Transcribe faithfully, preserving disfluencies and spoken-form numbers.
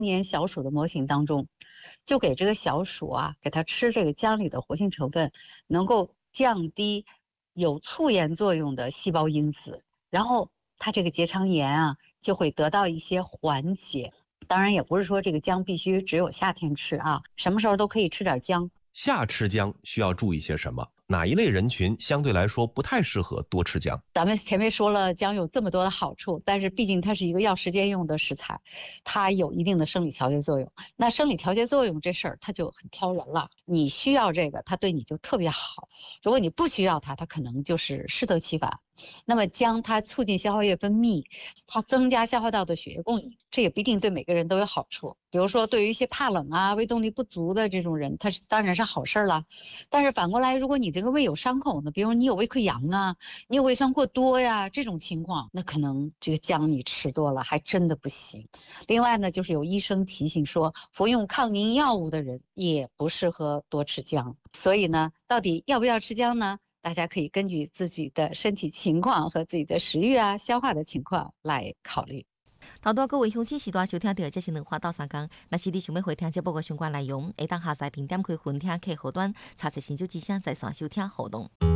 年小鼠的模型当中，就给这个小鼠啊，给它吃这个姜里的活性成分，能够降低有促炎作用的细胞因子，然后它这个结肠炎啊就会得到一些缓解。当然，也不是说这个姜必须只有夏天吃啊，什么时候都可以吃点姜。 夏吃姜需要注意些什么？哪一类人群相对来说不太适合多吃姜？ 咱们前面说了，姜有这么多的好处，但是毕竟它是一个要时间用的食材，它有一定的生理调节作用。那生理调节作用这事儿，它就很挑人了。你需要这个，它对你就特别好；如果你不需要它，它可能就是适得其反。那么姜它促进消化液分泌，它增加消化道的血液供应，这也不一定对每个人都有好处。比如说，对于一些怕冷啊、胃动力不足的这种人，它是当然是好事了。但是反过来，如果你这个胃有伤口呢，比如你有胃溃疡啊，你有胃酸过多呀，这种情况，那可能这个姜你吃多了还真的不行。另外呢，就是有医生提醒说，服用抗凝药物的人也不适合多吃姜。所以呢，到底要不要吃姜呢？大家可以根据自己的身体情况和自己的食欲啊、消化的情况来考虑。 头多各位乡亲时段收听到这是两花到三讲，若是你想要回听节目的相关内容，会当下载并点开分听客户端，查询新旧之声在线收听互动。